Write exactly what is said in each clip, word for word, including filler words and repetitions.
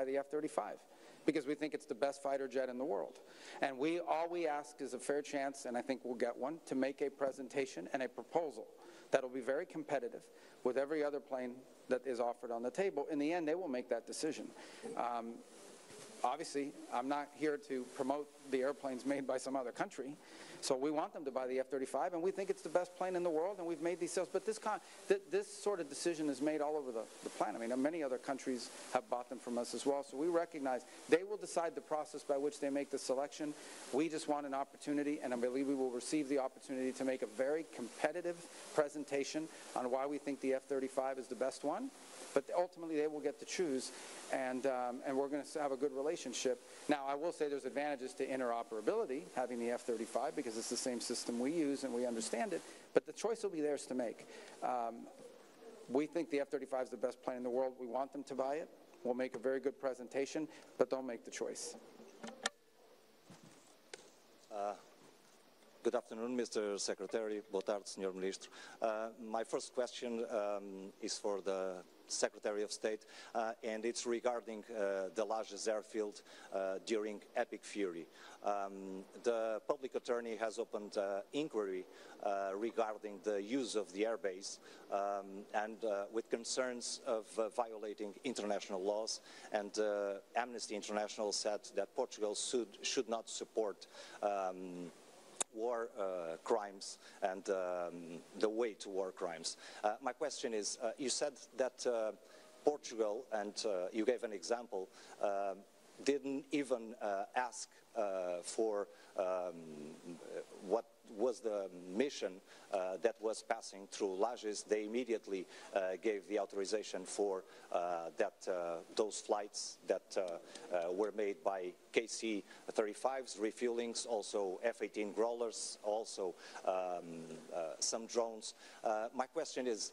buy the F thirty-five. Because we think it's the best fighter jet in the world. And we, all we ask is a fair chance, and I think we'll get one, to make a presentation and a proposal that will be very competitive with every other plane that is offered on the table. In the end, they will make that decision. Um, obviously, I'm not here to promote the airplanes made by some other country. So we want them to buy the F thirty-five, and we think it's the best plane in the world, and we've made these sales. But this, con th this sort of decision is made all over the, the planet. I mean, many other countries have bought them from us as well. So we recognize they will decide the process by which they make the selection. We just want an opportunity, and I believe we will receive the opportunity to make a very competitive presentation on why we think the F thirty-five is the best one. But ultimately, they will get to choose, and, um, and we're going to have a good relationship. Now, I will say there's advantages to interoperability, having the F thirty-five, because it's the same system we use and we understand it, but the choice will be theirs to make. Um, we think the F thirty-five is the best plane in the world. We want them to buy it. We'll make a very good presentation, but don't make the choice. Uh. Good afternoon, Mister Secretary. Boa tarde, Senhor Ministro. Uh, my first question um, is for the Secretary of State, uh, and it's regarding uh, the Lajes airfield uh, during Epic Fury. Um, the public attorney has opened uh, inquiry uh, regarding the use of the airbase um, and uh, with concerns of uh, violating international laws, and uh, Amnesty International said that Portugal should, should not support um, war uh, crimes and um, the way to war crimes. Uh, my question is, uh, you said that uh, Portugal, and uh, you gave an example, uh, didn't even uh, ask uh, for um, what was the mission uh, that was passing through Lajes. They immediately uh, gave the authorization for uh, that uh, those flights that uh, uh, were made by K C thirty-fives, refuelings, also F eighteen Growlers, also um, uh, some drones. Uh, my question is,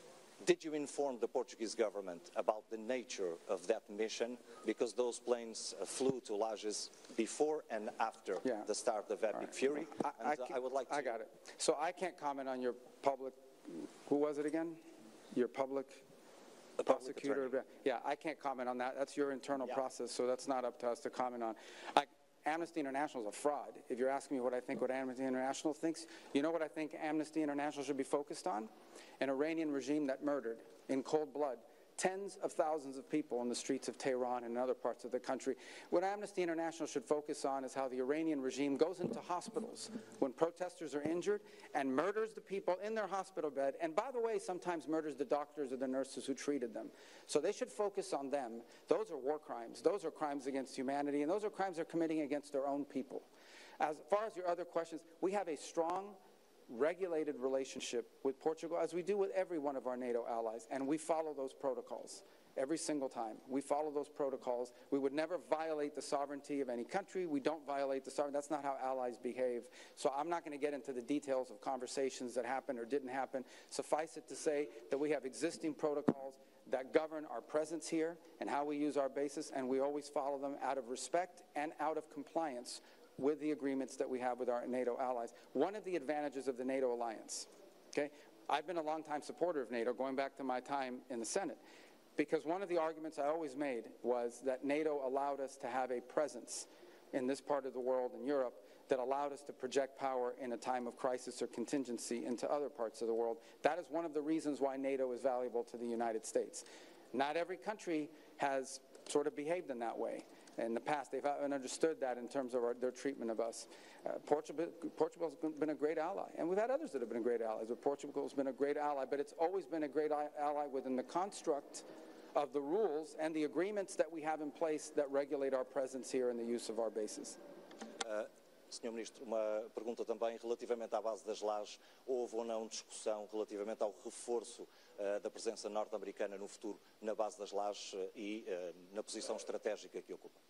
did you inform the Portuguese government about the nature of that mission? Because those planes uh, flew to Lajes before and after yeah. the start of Epic right. Fury. I, and, I, uh, I would like to... I got it. So I can't comment on your public, who was it again? Your public the prosecutor? Public yeah, I can't comment on that. That's your internal yeah. process, so that's not up to us to comment on. I, Amnesty International is a fraud. If you're asking me what I think what Amnesty International thinks, you know what I think Amnesty International should be focused on? An Iranian regime that murdered, in cold blood, tens of thousands of people in the streets of Tehran and other parts of the country. What Amnesty International should focus on is how the Iranian regime goes into hospitals when protesters are injured and murders the people in their hospital bed, and by the way, sometimes murders the doctors or the nurses who treated them. So they should focus on them. Those are war crimes. Those are crimes against humanity, and those are crimes they're committing against their own people. As far as your other questions, we have a strong regulated relationship with Portugal, as we do with every one of our NATO allies, and we follow those protocols every single time. We follow those protocols. We would never violate the sovereignty of any country. We don't violate the sovereignty. That's not how allies behave. So I'm not going to get into the details of conversations that happened or didn't happen. Suffice it to say that we have existing protocols that govern our presence here and how we use our bases, and we always follow them out of respect and out of compliance with the agreements that we have with our NATO allies. One of the advantages of the NATO alliance, okay, I've been a long-time supporter of NATO, going back to my time in the Senate, because one of the arguments I always made was that NATO allowed us to have a presence in this part of the world, in Europe, that allowed us to project power in a time of crisis or contingency into other parts of the world. That is one of the reasons why NATO is valuable to the United States. Not every country has sort of behaved in that way. In the past, they've understood that in terms of our, their treatment of us. Uh, Portugal, Portugal's been a great ally, and we've had others that have been great allies, but Portugal's been a great ally, but it's always been a great ally within the construct of the rules and the agreements that we have in place that regulate our presence here and the use of our bases. Uh, senhor Ministro, uma pergunta também relativamente à base das Lajes. Houve ou não discussão relativamente ao reforço uh, da presença norte-americana no futuro na base das Lajes uh, e uh, na posição estratégica que ocupa?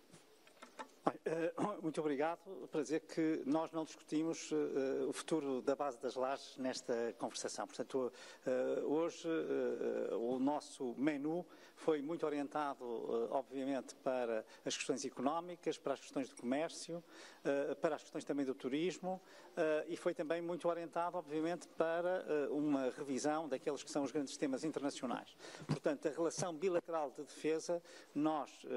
Muito obrigado. Para dizer que nós não discutimos uh, o futuro da base das Lajes nesta conversação. Portanto, uh, hoje uh, o nosso menu foi muito orientado, uh, obviamente, para as questões económicas, para as questões de comércio, uh, para as questões também do turismo uh, e foi também muito orientado, obviamente, para uh, uma revisão daqueles que são os grandes temas internacionais. Portanto, a relação bilateral de defesa, nós